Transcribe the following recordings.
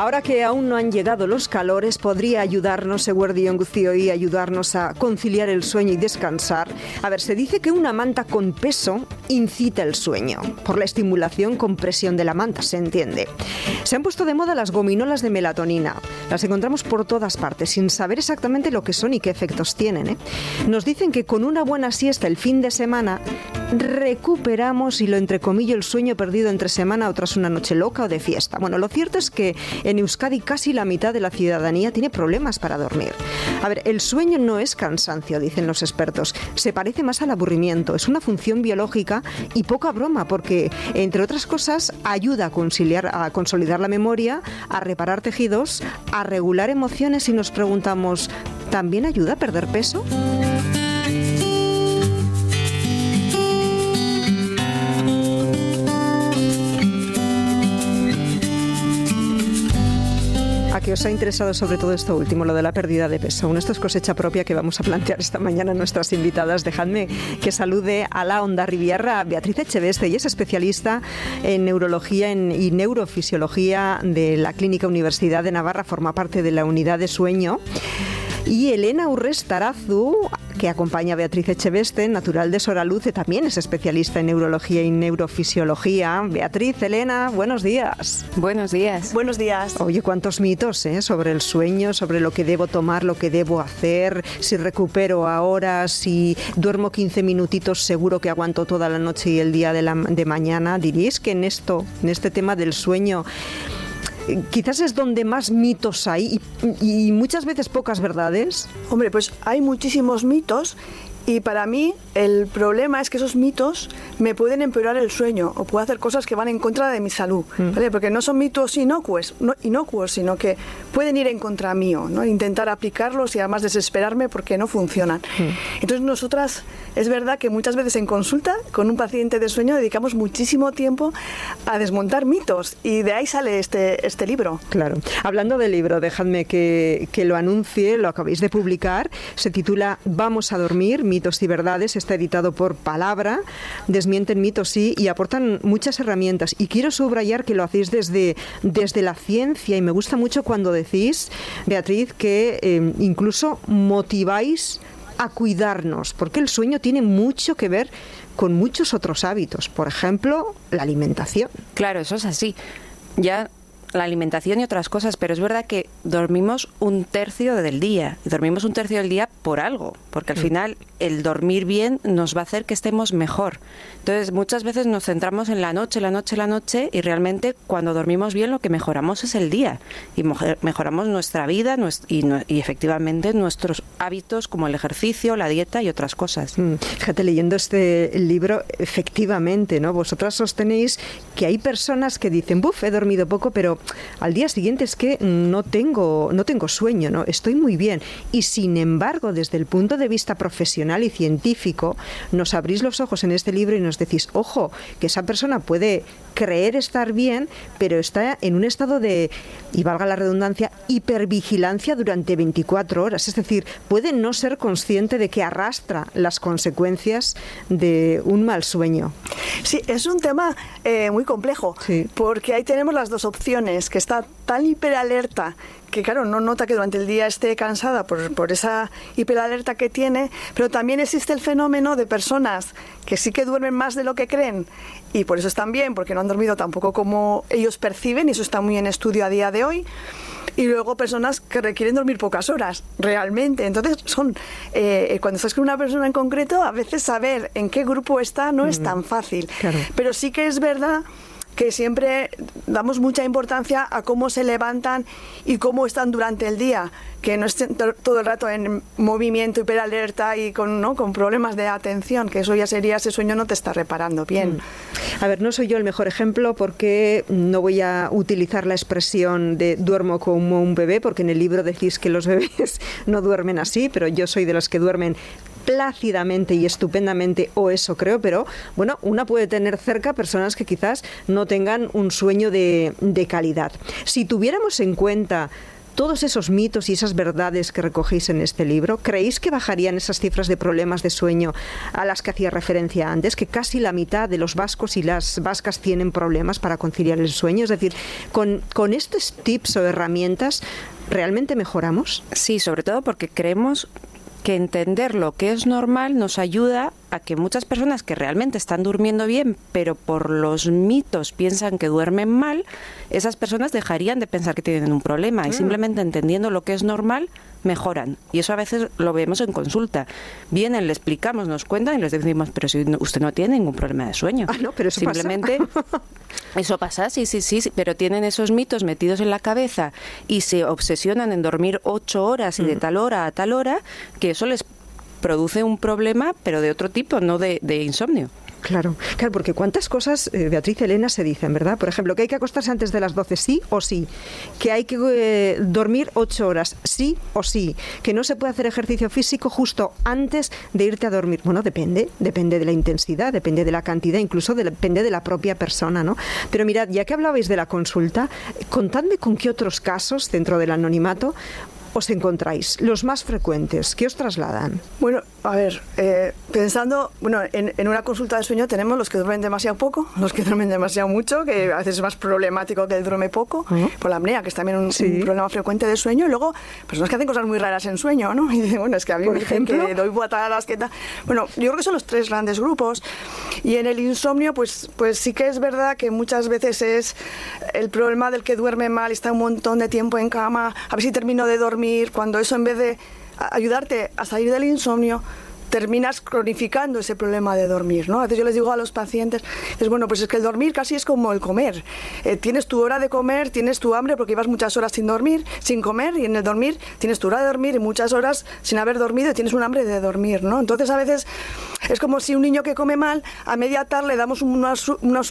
Ahora que aún no han llegado los calores, podría ayudarnos, Eguerdion Guztioi, ayudarnos a conciliar el sueño y descansar. A ver, se dice que una manta con peso incita el sueño, por la estimulación con presión de la manta, se entiende. Se han puesto de moda las gominolas de melatonina. Las encontramos por todas partes, sin saber exactamente lo que son y qué efectos tienen, Nos dicen que con una buena siesta el fin de semana recuperamos, y lo entrecomillo, el sueño perdido entre semana o tras una noche loca o de fiesta. Bueno, lo cierto es que en Euskadi casi la mitad de la ciudadanía tiene problemas para dormir. A ver, el sueño no es cansancio, dicen los expertos. Se parece más al aburrimiento. Es una función biológica y poca broma, porque, entre otras cosas, ayuda a consolidar la memoria, a reparar tejidos, a regular emociones, y nos preguntamos, ¿también ayuda a perder peso? ¿A qué os ha interesado sobre todo esto último, lo de la pérdida de peso? Bueno, esto es cosecha propia que vamos a plantear esta mañana a nuestras invitadas. Dejadme que salude a la Hondarribiarra Beatriz Echeveste. Ella es especialista en neurología y neurofisiología de la Clínica Universidad de Navarra, forma parte de la unidad de sueño. Y Elena Urrestarazu, que acompaña a Beatriz Echeveste, natural de Soraluce, también es especialista en neurología y neurofisiología. Beatriz, Elena, buenos días. Buenos días. Buenos días. Oye, cuántos mitos sobre el sueño, sobre lo que debo tomar, lo que debo hacer, si recupero ahora, si duermo 15 minutitos, seguro que aguanto toda la noche y el día de mañana. ¿Diríais que en este tema del sueño quizás es donde más mitos hay y muchas veces pocas verdades? Hombre, pues hay muchísimos mitos, y para mí el problema es que esos mitos me pueden empeorar el sueño o puedo hacer cosas que van en contra de mi salud, ¿vale? Porque no son mitos inocuos, sino que pueden ir en contra mío, ¿no? Intentar aplicarlos y además desesperarme porque no funcionan. Entonces nosotras, es verdad que muchas veces en consulta con un paciente de sueño dedicamos muchísimo tiempo a desmontar mitos, y de ahí sale este libro. Claro. Hablando del libro, dejadme que lo anuncie, lo acabáis de publicar, se titula Vamos a dormir, mitos y verdades, está editado por Palabra, desmienten mitos sí, y aportan muchas herramientas, y quiero subrayar que lo hacéis desde la ciencia, y me gusta mucho cuando decís, Beatriz, que incluso motiváis a cuidarnos, porque el sueño tiene mucho que ver con muchos otros hábitos, por ejemplo, la alimentación. Claro, eso es así. Ya la alimentación y otras cosas, pero es verdad que dormimos un tercio del día. Y dormimos un tercio del día por algo, porque al final el dormir bien nos va a hacer que estemos mejor. Entonces, muchas veces nos centramos en la noche, y realmente cuando dormimos bien lo que mejoramos es el día. Y mejoramos nuestra vida y efectivamente nuestros hábitos como el ejercicio, la dieta y otras cosas. Fíjate, leyendo este libro, efectivamente, ¿no? Vosotras sostenéis que hay personas que dicen, he dormido poco, pero al día siguiente es que no tengo sueño, ¿no? Estoy muy bien. Y sin embargo, desde el punto de vista profesional y científico, nos abrís los ojos en este libro y nos decís, ojo, que esa persona puede creer estar bien, pero está en un estado de, y valga la redundancia, hipervigilancia durante 24 horas. Es decir, puede no ser consciente de que arrastra las consecuencias de un mal sueño. Sí, es un tema muy complejo, sí, porque ahí tenemos las dos opciones, que está tan hiperalerta que claro, no nota que durante el día esté cansada por esa hiperalerta que tiene, pero también existe el fenómeno de personas que sí que duermen más de lo que creen y por eso están bien, porque no han dormido tampoco como ellos perciben, y eso está muy en estudio a día de hoy. Y luego personas que requieren dormir pocas horas, realmente. Entonces, cuando estás con una persona en concreto, a veces saber en qué grupo está no es tan fácil. Claro. Pero sí que es verdad que siempre damos mucha importancia a cómo se levantan y cómo están durante el día, que no estén todo el rato en movimiento, hiperalerta y con problemas de atención, que eso ya sería, ese sueño no te está reparando bien. A ver, no soy yo el mejor ejemplo porque no voy a utilizar la expresión de duermo como un bebé, porque en el libro decís que los bebés no duermen así, pero yo soy de los que duermen plácidamente y estupendamente, o eso creo, pero bueno, una puede tener cerca personas que quizás no tengan un sueño de calidad. Si tuviéramos en cuenta todos esos mitos y esas verdades que recogéis en este libro, ¿creéis que bajarían esas cifras de problemas de sueño a las que hacía referencia antes? Que casi la mitad de los vascos y las vascas tienen problemas para conciliar el sueño. Es decir, con estos tips o herramientas, ¿realmente mejoramos? Sí, sobre todo porque creemos que entender lo que es normal nos ayuda a que muchas personas que realmente están durmiendo bien, pero por los mitos piensan que duermen mal, esas personas dejarían de pensar que tienen un problema y simplemente entendiendo lo que es normal, mejoran. Y eso a veces lo vemos en consulta. Vienen, le explicamos, nos cuentan y les decimos, pero si usted no tiene ningún problema de sueño. Ah, no, pero eso simplemente pasa. Eso pasa, sí, pero tienen esos mitos metidos en la cabeza y se obsesionan en dormir 8 horas y de tal hora a tal hora, que eso les produce un problema, pero de otro tipo, no de insomnio. Claro, porque cuántas cosas, Beatriz, Elena, se dicen, ¿verdad? Por ejemplo, que hay que acostarse antes de las 12, sí o sí. Que hay que dormir 8 horas, sí o sí. Que no se puede hacer ejercicio físico justo antes de irte a dormir. Bueno, depende de la intensidad, depende de la cantidad, incluso depende de la propia persona, ¿no? Pero mirad, ya que hablabais de la consulta, contadme con qué otros casos, dentro del anonimato, os encontráis, los más frecuentes, ¿qué os trasladan? Bueno, a ver, pensando, en una consulta de sueño tenemos los que duermen demasiado poco, los que duermen demasiado mucho, que a veces es más problemático que el duerme poco, por la apnea, que es también un problema frecuente de sueño, y luego personas que hacen cosas muy raras en sueño, ¿no? Y dicen, bueno, es que a mí me dicen que doy patadas, que tal. Bueno, yo creo que son los 3 grandes grupos, y en el insomnio, pues sí que es verdad que muchas veces es el problema del que duerme mal y está un montón de tiempo en cama, a ver si termino de dormir, cuando eso en vez de ayudarte a salir del insomnio, terminas cronificando ese problema de dormir, ¿no? A veces yo les digo a los pacientes, bueno, pues es que el dormir casi es como el comer. Tienes tu hora de comer, tienes tu hambre porque llevas muchas horas sin dormir, sin comer, y en el dormir tienes tu hora de dormir y muchas horas sin haber dormido y tienes un hambre de dormir, ¿no? Entonces a veces es como si un niño que come mal, a media tarde le damos unas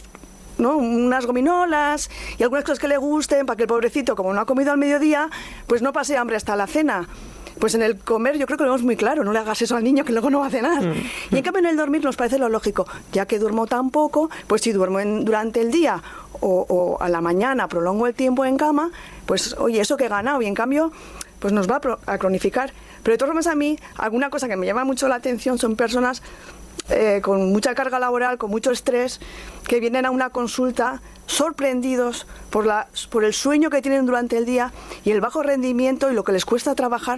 gominolas y algunas cosas que le gusten para que el pobrecito, como no ha comido al mediodía, pues no pase hambre hasta la cena. Pues en el comer yo creo que lo vemos muy claro, no le hagas eso al niño que luego no va a cenar. Y en cambio en el dormir nos parece lo lógico, ya que duermo tan poco, pues si duermo durante el día o a la mañana prolongo el tiempo en cama, pues oye, eso que he ganado, y en cambio pues nos va a cronificar. Pero de todas formas a mí, alguna cosa que me llama mucho la atención son personas con mucha carga laboral, con mucho estrés, que vienen a una consulta sorprendidos por el sueño que tienen durante el día y el bajo rendimiento y lo que les cuesta trabajar,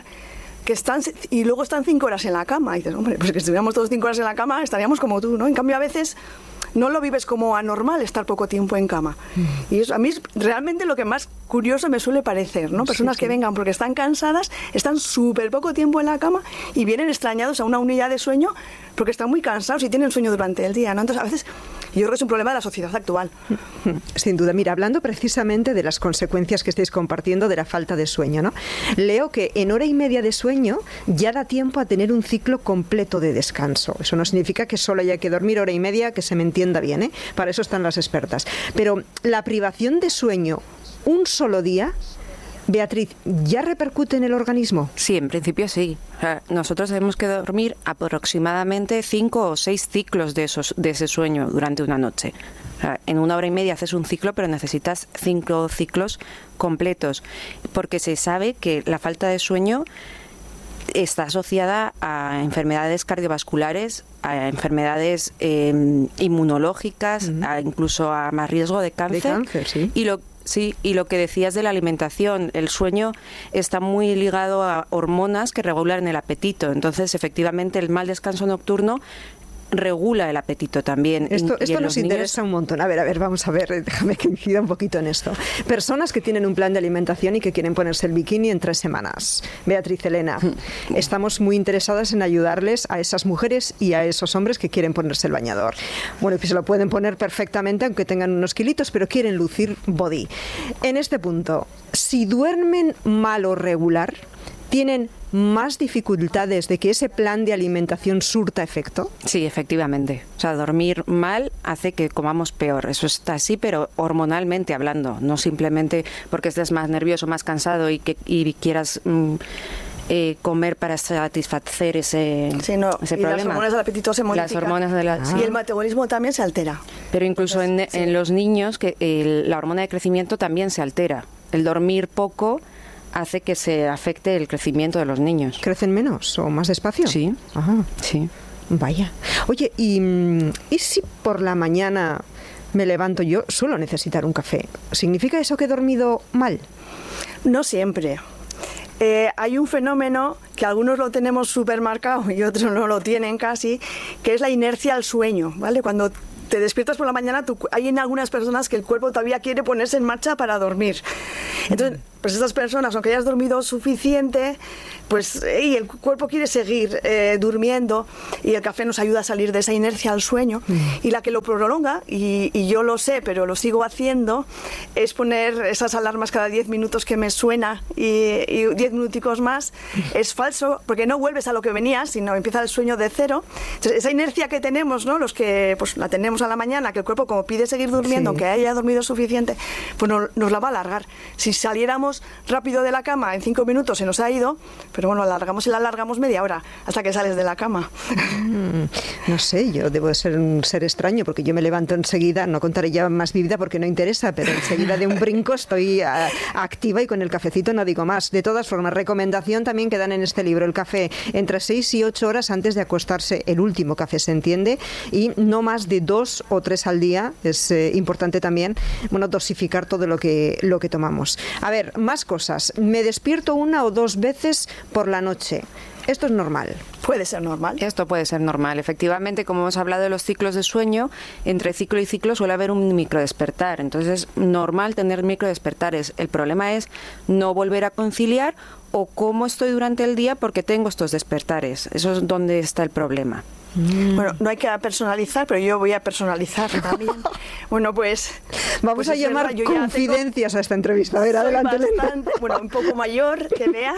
y luego están 5 horas en la cama. Y dices, hombre, pues que si estuviéramos todos 5 horas en la cama estaríamos como tú, ¿no? En cambio a veces no lo vives como anormal estar poco tiempo en cama. Y eso a mí es realmente lo que más curioso me suele parecer, ¿no? Personas que vengan porque están cansadas, están súper poco tiempo en la cama y vienen extrañados a una unidad de sueño porque están muy cansados y tienen sueño durante el día, ¿no? Entonces, a veces yo creo que es un problema de la sociedad actual. Sin duda. Mira, hablando precisamente de las consecuencias que estáis compartiendo de la falta de sueño, ¿no? Leo que en hora y media de sueño ya da tiempo a tener un ciclo completo de descanso. Eso no significa que solo haya que dormir hora y media, que se me entienda bien, ¿eh? Para eso están las expertas. Pero la privación de sueño un solo día, Beatriz, ¿ya repercute en el organismo? Sí, en principio sí. O sea, nosotros tenemos que dormir aproximadamente 5 o 6 ciclos de ese sueño durante una noche. O sea, en una hora y media haces un ciclo, pero necesitas 5 ciclos completos, porque se sabe que la falta de sueño está asociada a enfermedades cardiovasculares, a enfermedades inmunológicas, incluso a más riesgo de cáncer. De cáncer, sí. Y lo que decías de la alimentación, el sueño está muy ligado a hormonas que regulan el apetito. Entonces, efectivamente, el mal descanso nocturno regula el apetito también. Esto nos interesa un montón. A ver, vamos a ver, déjame que incida un poquito en esto. Personas que tienen un plan de alimentación y que quieren ponerse el bikini en 3 semanas. Beatriz, Elena, estamos muy interesadas en ayudarles a esas mujeres y a esos hombres que quieren ponerse el bañador. Bueno, pues se lo pueden poner perfectamente aunque tengan unos kilitos, pero quieren lucir body. En este punto, si duermen mal o regular, ¿tienen más dificultades de que ese plan de alimentación surta efecto? Sí, efectivamente. O sea, dormir mal hace que comamos peor. Eso está así, pero hormonalmente hablando, no simplemente porque estés más nervioso, más cansado y quieras comer para satisfacer ese problema. Las hormonas del apetito se modifican. Las hormonas y el metabolismo también se altera. Pero incluso en los niños, la hormona de crecimiento también se altera. El dormir poco hace que se afecte el crecimiento de los niños. ¿Crecen menos o más despacio? Sí. Ajá. Sí. Vaya. Oye, ¿y si por la mañana me levanto? Yo suelo necesitar un café. ¿Significa eso que he dormido mal? No siempre. Hay un fenómeno que algunos lo tenemos súper marcado y otros no lo tienen casi, que es la inercia al sueño, ¿vale? Cuando te despiertas por la mañana, hay en algunas personas que el cuerpo todavía quiere ponerse en marcha para dormir. Entonces, pues estas personas, aunque hayas dormido suficiente, pues el cuerpo quiere seguir durmiendo, y el café nos ayuda a salir de esa inercia al sueño. Y la que lo prolonga, y yo lo sé, pero lo sigo haciendo, es poner esas alarmas cada 10 minutos que me suena y 10 minuticos más. Es falso, porque no vuelves a lo que venías, sino empieza el sueño de cero. Entonces, esa inercia que tenemos, ¿no? Los que pues la tenemos a la mañana, que el cuerpo como pide seguir durmiendo, aunque haya dormido suficiente, pues nos la va a alargar. Si saliéramos rápido de la cama, en 5 minutos se nos ha ido, pero bueno, alargamos y la alargamos media hora hasta que sales de la cama. No sé, yo debo de ser un ser extraño, porque yo me levanto enseguida, no contaré ya más mi vida porque no interesa, pero enseguida de un brinco estoy activa, y con el cafecito no digo más. De todas formas, recomendación también que dan en este libro: el café entre 6 y 8 horas antes de acostarse, el último café, se entiende, y no más de 2 o 3 al día. Es importante también, bueno, dosificar todo lo que tomamos. A ver, más cosas. Me despierto 1 o 2 veces por la noche. ¿Esto es normal? Puede ser normal. Esto puede ser normal. Efectivamente, como hemos hablado de los ciclos de sueño, entre ciclo y ciclo suele haber un microdespertar. Entonces es normal tener microdespertares. El problema es no volver a conciliar, o cómo estoy durante el día porque tengo estos despertares. Eso es donde está el problema. Bueno, no hay que personalizar, pero yo voy a personalizar también. Bueno, pues vamos a llamar confidencias a esta entrevista. A ver, adelante, bastante, bueno, un poco mayor que Bea,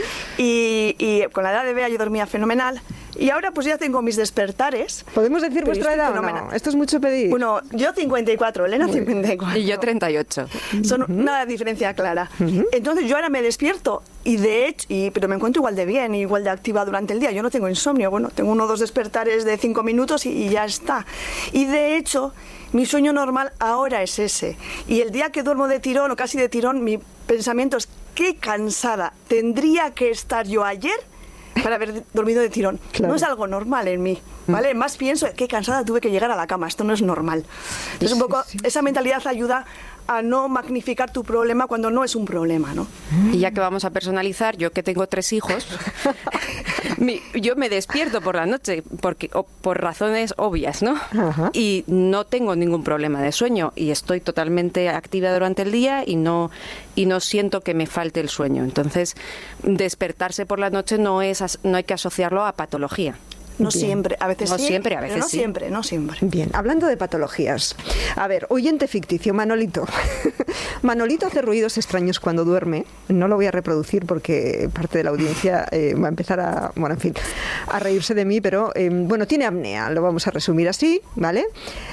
y con la edad de Bea yo dormía fenomenal. Y ahora pues ya tengo mis despertares. ¿Podemos decir vuestra edad o no? Esto es mucho pedir. Bueno, yo 54, Elena 54. Y yo 38. Son una diferencia clara. Entonces yo ahora me despierto y de hecho, pero me encuentro igual de bien, igual de activa durante el día. Yo no tengo insomnio, bueno, tengo 1 o 2 despertares de 5 minutos y ya está. Y de hecho, mi sueño normal ahora es ese. Y el día que duermo de tirón o casi de tirón, mi pensamiento es: qué cansada tendría que estar yo ayer para haber dormido de tirón. Claro. No es algo normal en mí, ¿vale? Más pienso: qué cansada tuve que llegar a la cama, esto no es normal. Entonces un poco esa mentalidad ayuda a no magnificar tu problema cuando no es un problema, ¿no? Y ya que vamos a personalizar, yo que tengo 3 hijos, yo me despierto por la noche por razones obvias, ¿no? Ajá. Y no tengo ningún problema de sueño y estoy totalmente activa durante el día y no siento que me falte el sueño. Entonces, despertarse por la noche no hay que asociarlo a patología. No bien. Siempre, a veces no sí, siempre, a veces no sí. siempre, no siempre. Bien, hablando de patologías. A ver, oyente ficticio, Manolito. Manolito hace ruidos extraños cuando duerme. No lo voy a reproducir porque parte de la audiencia va a empezar a reírse de mí, pero bueno, tiene apnea, lo vamos a resumir así, ¿vale?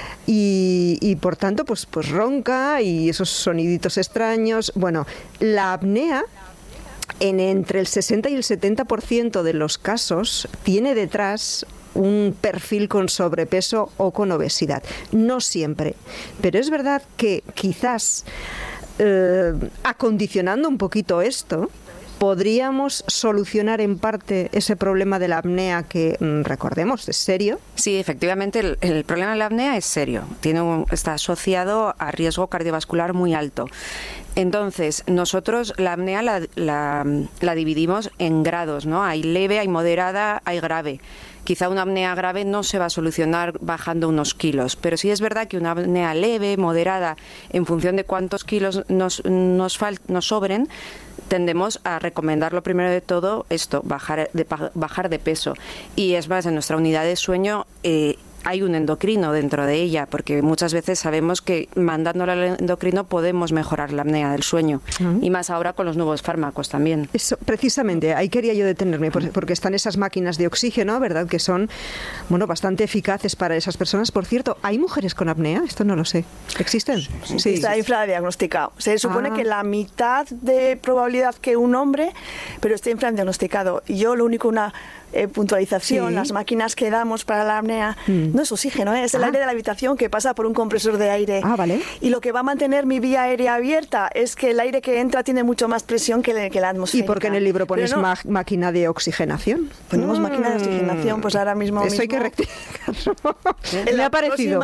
Y por tanto, pues ronca y esos soniditos extraños. Bueno, la apnea, entre el 60 y el 70% de los casos, tiene detrás un perfil con sobrepeso o con obesidad. No siempre, pero es verdad que quizás acondicionando un poquito esto, ¿podríamos solucionar en parte ese problema de la apnea que, recordemos, es serio? Sí, efectivamente, el problema de la apnea es serio. Está asociado a riesgo cardiovascular muy alto. Entonces, nosotros la apnea la dividimos en grados, ¿no? Hay leve, hay moderada, hay grave. Quizá una apnea grave no se va a solucionar bajando unos kilos, pero sí es verdad que una apnea leve, moderada, en función de cuántos kilos nos sobren, tendemos a recomendar lo primero de todo esto, bajar de peso. Y es más, en nuestra unidad de sueño hay un endocrino dentro de ella, porque muchas veces sabemos que mandándole al endocrino podemos mejorar la apnea del sueño, y más ahora con los nuevos fármacos también. Eso, precisamente, ahí quería yo detenerme, porque están esas máquinas de oxígeno, ¿verdad?, que son, bueno, bastante eficaces para esas personas. Por cierto, ¿hay mujeres con apnea? Esto no lo sé. ¿Existen? Sí. Está infradiagnosticado. Se supone que la mitad de probabilidad que un hombre, pero está infradiagnosticado. Y yo lo único, puntualización, las máquinas que damos para la apnea, no es oxígeno, es el aire de la habitación que pasa por un compresor de aire. Vale. Y lo que va a mantener mi vía aérea abierta es que el aire que entra tiene mucho más presión que la atmosfera. ¿Y por qué en el libro pones máquina de oxigenación? Ponemos máquina de oxigenación, pues ahora mismo... Eso hay que rectificarlo. Me ha parecido.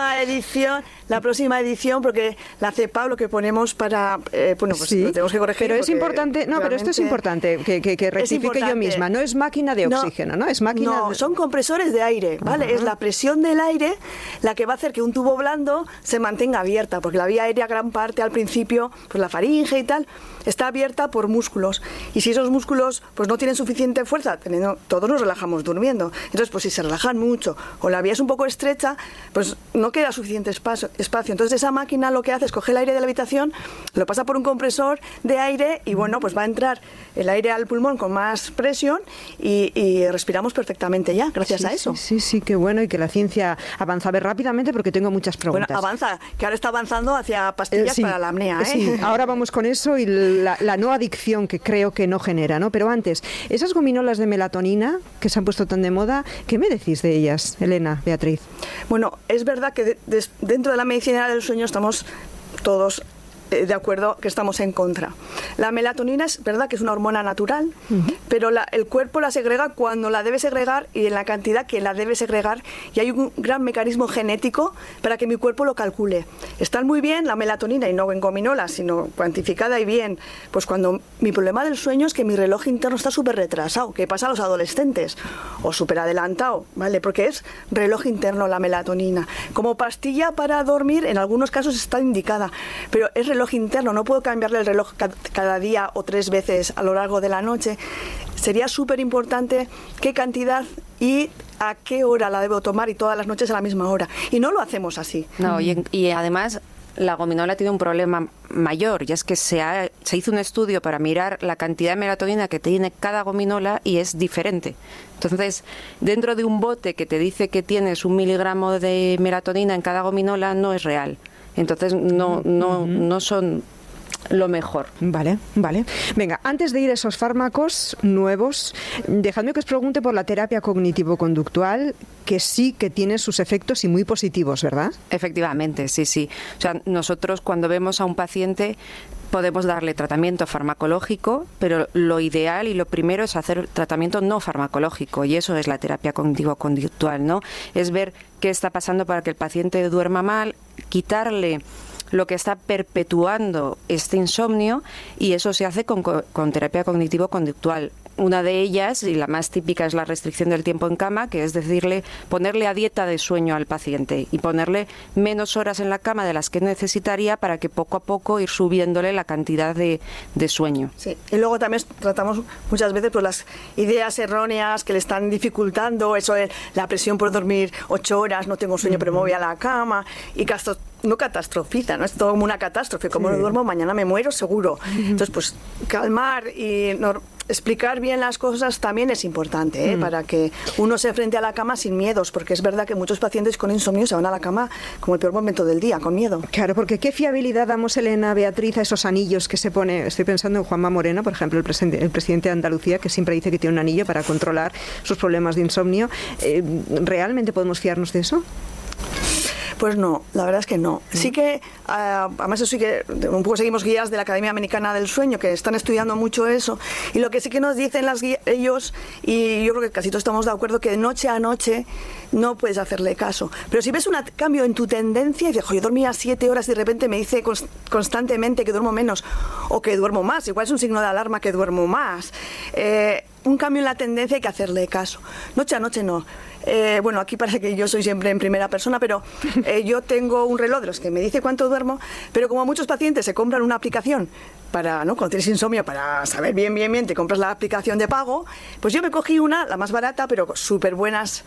La próxima edición, porque la CEPAP lo que ponemos para... pues lo tenemos que corregir. Pero es importante, pero esto es importante, que rectifique yo misma. No es máquina de oxígeno, ¿no? Es máquina... No, son compresores de aire, ¿vale? Es la presión del aire la que va a hacer que un tubo blando se mantenga abierta, porque la vía aérea, gran parte al principio, pues la faringe y tal, está abierta por músculos. Y si esos músculos pues no tienen suficiente fuerza, todos nos relajamos durmiendo. Entonces, pues si se relajan mucho o la vía es un poco estrecha, pues no queda suficiente espacio. Entonces, esa máquina lo que hace es coger el aire de la habitación, lo pasa por un compresor de aire y bueno, pues va a entrar el aire al pulmón con más presión y respiramos perfectamente ya, gracias a eso. Sí, qué bueno, y que la ciencia avanza. A ver, rápidamente, porque tengo muchas preguntas. Bueno, avanza, que ahora está avanzando hacia pastillas para la apnea, ¿eh? Sí, ahora vamos con eso y la no adicción que creo que no genera, ¿no? Pero antes, esas gominolas de melatonina que se han puesto tan de moda, ¿qué me decís de ellas, Elena, Beatriz? Bueno, es verdad que dentro de la medicina del sueño estamos todos de acuerdo que estamos en contra. La melatonina es verdad que es una hormona natural, pero el cuerpo la segrega cuando la debe segregar y en la cantidad que la debe segregar, y hay un gran mecanismo genético para que mi cuerpo lo calcule. Está muy bien la melatonina, y no en gominolas, sino cuantificada y bien, pues cuando mi problema del sueño es que mi reloj interno está súper retrasado, que pasa a los adolescentes, o súper adelantado, ¿vale? Porque es reloj interno la melatonina. Como pastilla para dormir, en algunos casos está indicada, pero es reloj interno, no puedo cambiarle el reloj cada día o 3 veces a lo largo de la noche. Sería súper importante qué cantidad y a qué hora la debo tomar, y todas las noches a la misma hora. Y no lo hacemos así. No, y además la gominola tiene un problema mayor, y es que se hizo un estudio para mirar la cantidad de melatonina que tiene cada gominola y es diferente. Entonces, dentro de un bote que te dice que tienes 1 miligramo de melatonina en cada gominola, no es real. Entonces no son lo mejor. Vale. Venga, antes de ir a esos fármacos nuevos, dejadme que os pregunte por la terapia cognitivo-conductual, que sí que tiene sus efectos y muy positivos, ¿verdad? Efectivamente, sí. O sea, nosotros cuando vemos a un paciente podemos darle tratamiento farmacológico, pero lo ideal y lo primero es hacer tratamiento no farmacológico, y eso es la terapia cognitivo-conductual, ¿no? Es ver qué está pasando para que el paciente duerma mal, quitarle lo que está perpetuando este insomnio, y eso se hace con terapia cognitivo-conductual. Una de ellas, y la más típica, es la restricción del tiempo en cama, que es ponerle a dieta de sueño al paciente y ponerle menos horas en la cama de las que necesitaría para que poco a poco ir subiéndole la cantidad de sueño. Sí, y luego también tratamos muchas veces pues las ideas erróneas que le están dificultando, eso de la presión por dormir 8 horas, no tengo sueño pero me voy a la cama, y no catastrofiza, ¿no? Es todo como una catástrofe, como no duermo mañana me muero seguro. Entonces, pues calmar y explicar bien las cosas también es importante, para que uno se enfrente a la cama sin miedos, porque es verdad que muchos pacientes con insomnio se van a la cama como el peor momento del día, con miedo. Claro, porque ¿qué fiabilidad damos, Elena, Beatriz, a esos anillos que se pone? Estoy pensando en Juanma Moreno, por ejemplo, el presidente de Andalucía, que siempre dice que tiene un anillo para controlar sus problemas de insomnio. ¿Realmente podemos fiarnos de eso? Pues no, la verdad es que no. Sí que, además eso sí que un poco seguimos guías de la Academia Americana del Sueño, que están estudiando mucho eso, y lo que sí que nos dicen ellos, y yo creo que casi todos estamos de acuerdo, que de noche a noche no puedes hacerle caso. Pero si ves un cambio en tu tendencia, y dices, yo dormía 7 horas y de repente me dice constantemente que duermo menos, o que duermo más, igual es un signo de alarma que duermo más. Un cambio en la tendencia hay que hacerle caso. Noche a noche no. Bueno, aquí parece que yo soy siempre en primera persona, pero yo tengo un reloj de los que me dice cuánto duermo, pero como muchos pacientes se compran una aplicación para, ¿no?, cuando tienes insomnio, para saber bien, te compras la aplicación de pago, pues yo me cogí una, la más barata, pero súper buenas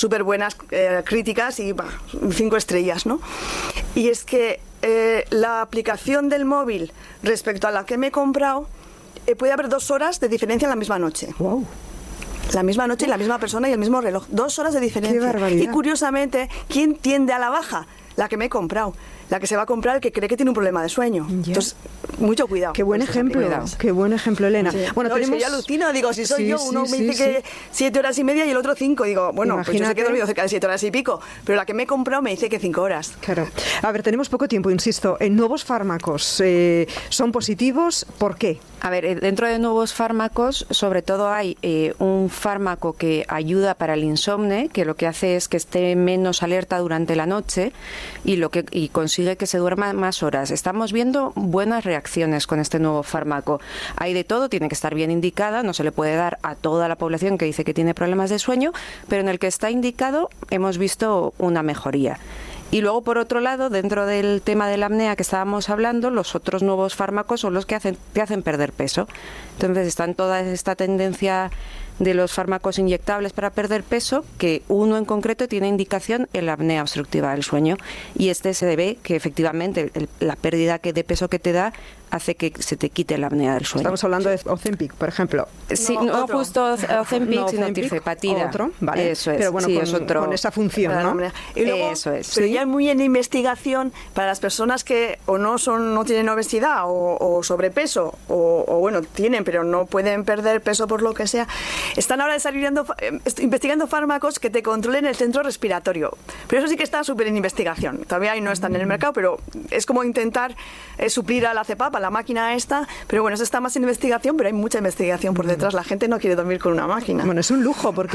críticas y 5 estrellas, ¿no? Y es que la aplicación del móvil respecto a la que me he comprado, puede haber 2 horas de diferencia en la misma noche. Wow. La misma noche y la misma persona y el mismo reloj. 2 horas de diferencia. ¡Qué barbaridad! Y curiosamente, ¿quién tiende a la baja? La que me he comprado. la que se va a comprar el que cree que tiene un problema de sueño. Ya. Entonces, mucho cuidado. Qué buen ejemplo, Elena. Sí. Bueno, No, tenemos... es que yo alucino, digo, si soy Sí, yo, sí, uno me sí, dice que 7 horas y media y el otro 5, digo, bueno, pues yo sé que he dormido cerca de 7 horas y pico, pero la que me he comprado me dice que 5 horas. Claro. A ver, tenemos poco tiempo, insisto. Nuevos fármacos son positivos, ¿por qué? A ver, dentro de nuevos fármacos, sobre todo hay un fármaco que ayuda para el insomnio, que lo que hace es que esté menos alerta durante la noche y consigue que se duerma más horas. Estamos viendo buenas reacciones con este nuevo fármaco. Hay de todo, tiene que estar bien indicada, no se le puede dar a toda la población que dice que tiene problemas de sueño, pero en el que está indicado hemos visto una mejoría. Y luego, por otro lado, dentro del tema de la apnea que estábamos hablando, los otros nuevos fármacos son los que te hacen perder peso. Entonces, está en toda esta tendencia de los fármacos inyectables para perder peso, que uno en concreto tiene indicación en la apnea obstructiva del sueño. Y este se debe que efectivamente la pérdida de peso que te da hace que se te quite la apnea del sueño. Estamos hablando de Ozempic, por ejemplo. Sí, no justo Ozempic, sino tirfepatida. Otro, vale. Eso es. Pero bueno, sí, con esa función, ¿no? Y luego, eso es. Pero ¿sí? ya muy en investigación para las personas que o no tienen obesidad o sobrepeso o bueno, tienen pero no pueden perder peso por lo que sea. Están ahora investigando fármacos que te controlen el centro respiratorio. Pero eso sí que está súper en investigación. Todavía no están en el mercado, pero es como intentar suplir a la CPAP, a la máquina esta. Pero bueno, eso está más en investigación, pero hay mucha investigación por detrás. La gente no quiere dormir con una máquina. Bueno, es un lujo porque